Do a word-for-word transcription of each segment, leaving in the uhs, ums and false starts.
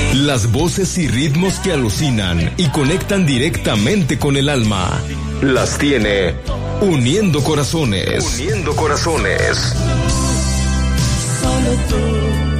Las voces y ritmos que alucinan y conectan directamente con el alma. Las tiene Uniendo Corazones. Uniendo Corazones. Solo tú.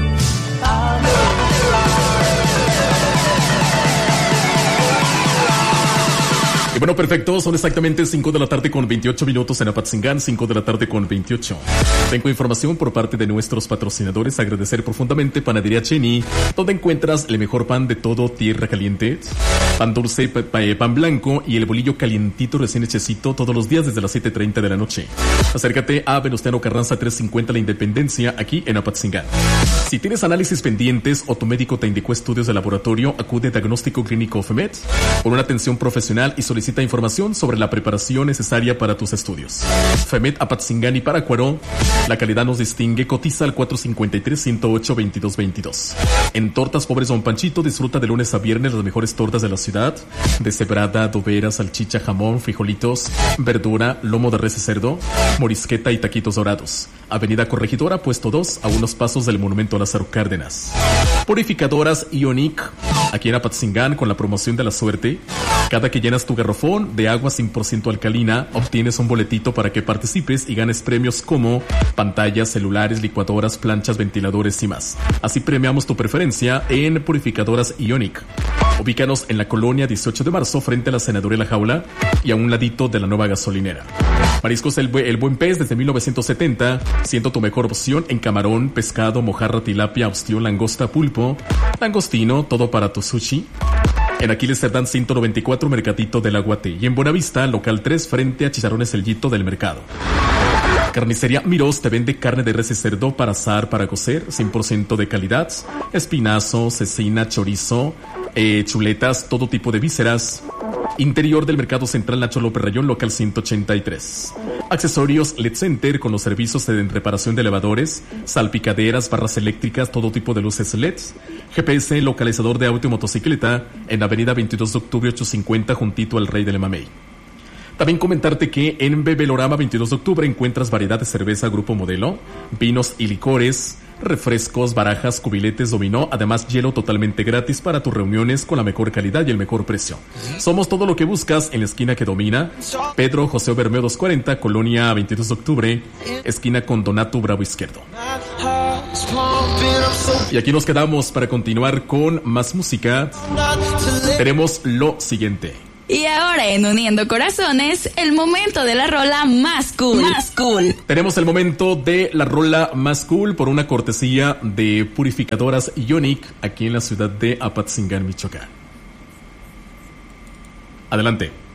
Y bueno, perfecto, son exactamente cinco de la tarde con veintiocho minutos en Apatzingán, cinco de la tarde con veintiocho. Tengo información por parte de nuestros patrocinadores. Agradecer profundamente Panadería Cheni, donde encuentras el mejor pan de todo tierra caliente, pan dulce, pan blanco y el bolillo calientito recién hechecito todos los días desde las siete treinta de la noche. Acércate a Venustiano Carranza trescientos cincuenta La Independencia, aquí en Apatzingán. Si tienes análisis pendientes o tu médico te indicó estudios de laboratorio, acude a Diagnóstico Clínico FEMET por una atención profesional y solicita información sobre la preparación necesaria para tus estudios. FEMET Apatzingán y Parácuaro, la calidad nos distingue. Cotiza al cuatro cinco tres, uno cero ocho, veintidós veintidós. En Tortas Pobres Don Panchito, disfruta de lunes a viernes las mejores tortas de la ciudad: deshebrada, adobera, salchicha, jamón, frijolitos, verdura, lomo de res y cerdo, morisqueta y taquitos dorados. Avenida Corregidora, puesto dos, a unos pasos del Monumento a Lázaro Cárdenas. Purificadoras Ionic, aquí en Apatzingán, con la promoción de la suerte. Cada que llenas tu garrafón de agua cien por ciento alcalina, obtienes un boletito para que participes y ganes premios como pantallas, celulares, licuadoras, planchas, ventiladores y más. Así premiamos tu preferencia en Purificadoras Ionic. Ubícanos en la colonia dieciocho de marzo, frente a la Senaduría La Jaula y a un ladito de la nueva gasolinera. Mariscos El, Bu- el Buen Pez desde mil novecientos setenta, siendo tu mejor opción en camarón, pescado, mojarra, tilapia, ostión, langosta, pulpo, langostino, todo para tu sushi. En Aquiles Cerdán ciento noventa y cuatro, Mercadito del Aguate. Y en Buenavista, local tres, frente a Chicharrones El Yito del Mercado. Carnicería Miros te vende carne de res y cerdo para asar, para cocer, cien por ciento de calidad, espinazo, cecina, chorizo, eh, chuletas, todo tipo de vísceras. Interior del Mercado Central Nacho López Rayón, local ciento ochenta y tres. Accesorios L E D Center con los servicios de reparación de elevadores, salpicaderas, barras eléctricas, todo tipo de luces L E D. G P S, localizador de auto y motocicleta, en avenida veintidós de octubre ochocientos cincuenta, juntito al Rey del Mamey. También comentarte que en Bebelorama veintidós de octubre encuentras variedad de cerveza Grupo Modelo, vinos y licores, refrescos, barajas, cubiletes, dominó, además hielo totalmente gratis para tus reuniones con la mejor calidad y el mejor precio. Somos todo lo que buscas en la esquina que domina. Pedro José Bermeo doscientos cuarenta, Colonia veintidós de octubre, esquina con Donato Bravo Izquierdo. Y aquí nos quedamos para continuar con más música. Tenemos lo siguiente. Y ahora en Uniendo Corazones, el momento de la rola más cool. Más cool. Tenemos el momento de la rola más cool por una cortesía de Purificadoras Ionic aquí en la ciudad de Apatzingán, Michoacán. Adelante.